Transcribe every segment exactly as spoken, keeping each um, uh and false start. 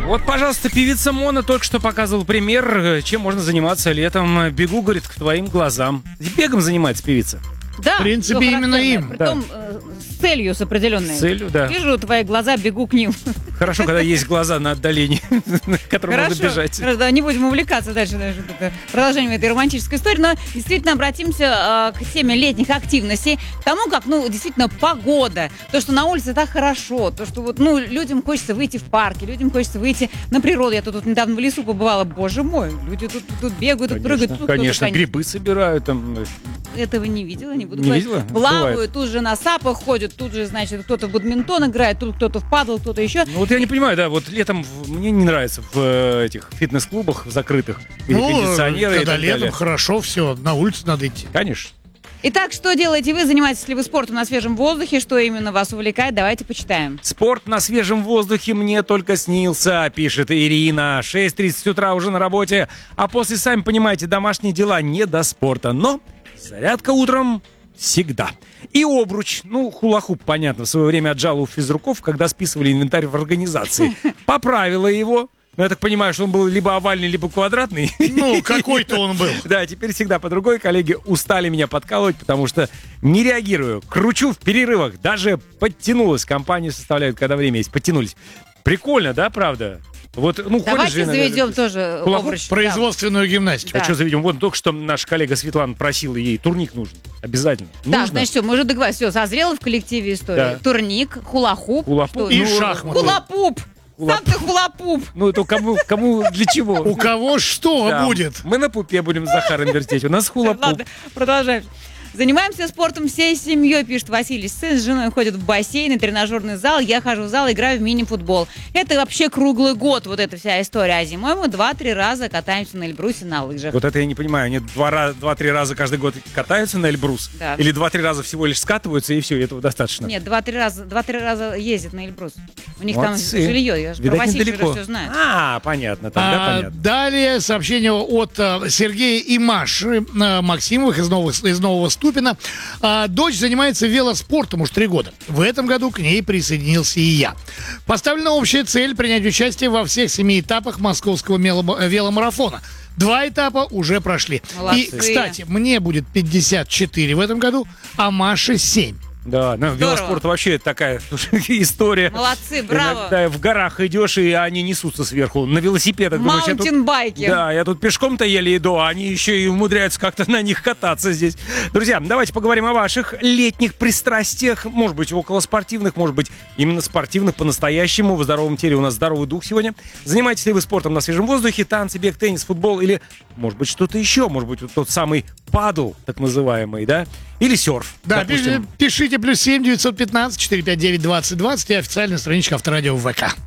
Вот, пожалуйста, певица Мона только что показывала пример, чем можно заниматься летом. Бегу, говорит, к твоим глазам. Бегом занимается певица. Да, В принципе, именно им. Притом Да. э, с целью, с определенной. С целью, да. Вижу твои глаза, бегу к ним. Хорошо, когда есть глаза на отдалении, на которые можно Хорошо, бежать. хорошо, да, не будем увлекаться дальше даже это продолжением этой романтической истории, но действительно обратимся э, к теме летних активностей, к тому, как, ну, действительно, погода, то, что на улице так хорошо, то, что вот, ну, людям хочется выйти в парке, людям хочется выйти на природу. Я тут, тут недавно в лесу побывала, боже мой, люди тут, тут бегают, тут прыгают. Тут Конечно, кто-то, грибы собирают там. Этого не видела, не буду Не говорить. видела? Плавают, Бывает. тут же на сапах ходят, тут же, значит, кто-то в бадминтон играет, тут кто-то в падл, кто-то еще. Ну вот я не понимаю, да, вот летом в- мне не нравится в э, этих фитнес-клубах в закрытых, где Ну, кондиционеры и когда так летом далее. хорошо, все, на улицу надо идти. Конечно. Итак, что делаете вы? Занимаетесь ли вы спортом на свежем воздухе? Что именно вас увлекает? Давайте почитаем. Спорт на свежем воздухе мне только снился, пишет Ирина. шесть тридцать утра уже на работе, а после, сами понимаете, домашние дела не до спорта. Но зарядка утром всегда. И обруч. Ну, хула-хуп, понятно, в свое время отжала у физруков, когда списывали инвентарь в организации. Поправила его. Но я так понимаю, что он был либо овальный, либо квадратный. Ну, какой-то он был. Да, теперь всегда по другой. Коллеги устали меня подкалывать, потому что не реагирую. Кручу в перерывах. Даже подтянулась. Компанию составляют, когда время есть. Подтянулись. Прикольно, да, правда? Вот, ну, ходишь Давайте же иногда- заведем тоже Кулаков? обруч. Производственную гимнастику. А Да. что заведем? Вот только что наша коллега Светлана просила, ей турник нужен. Обязательно. Да. Так, Нужно? значит, все, мы уже договорились. Все, созрела в коллективе история. Да. Турник, хула-хуп. Хула-хуп. Что? И Ну, шахматы. Хула-пуп. Хула- Сам ты хула-пуп. Ну, это кому, кому для чего? У кого что Да. будет? Мы на пупе будем с Захаром вертеть. У нас хула-пуп. Ладно, продолжаем. Занимаемся спортом всей семьей, пишет Василий. Сын с женой ходят в бассейн и тренажерный зал. Я хожу в зал, играю в мини-футбол. Это вообще круглый год, вот эта вся история. А зимой мы два-три раза катаемся на Эльбрусе на лыжах. Вот это я не понимаю. Они два ра- два-три раза каждый год катаются на Эльбрус? Да. Или два-три раза всего лишь скатываются, и все, этого достаточно? Нет, два-три раза, два-три раза ездят на Эльбрус. У них Молодцы. там жилье, я же про Видать, Василия недалеко. все знаю. А, понятно, тогда А, понятно. далее сообщение от а, Сергея и Маши а, Максимовых из Нового, из Нового Ступино. А, дочь занимается велоспортом уж три года. В этом году к ней присоединился и я. Поставлена общая цель принять участие во всех семи этапах московского мело- веломарафона. Два этапа уже прошли. Молодцы. И, кстати, мне будет пятьдесят четыре в этом году, а Маше семь. Да, ну, велоспорт вообще такая история. Молодцы, браво. Иногда в горах идешь, и они несутся сверху на велосипедах. Думаешь, я тут- Маунтинбайки. Да, я тут пешком-то еле иду, а они еще и умудряются как-то на них кататься здесь. Друзья, давайте поговорим о ваших летних пристрастиях. Может быть, около спортивных, может быть, именно спортивных по-настоящему. В здоровом теле у нас здоровый дух сегодня. Занимаетесь ли вы спортом на свежем воздухе? Танцы, бег, теннис, футбол или, может быть, что-то еще? Может быть, вот тот самый падл, так называемый, да? Или серф, Да, допустим. пишите, пишите плюс семь девятьсот пятнадцать четыре пять девять двадцать двадцать и официальная страничка Авторадио в ВК.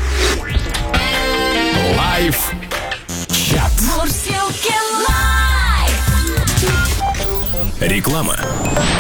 Лайф чат. Мурзилки лайф. Реклама.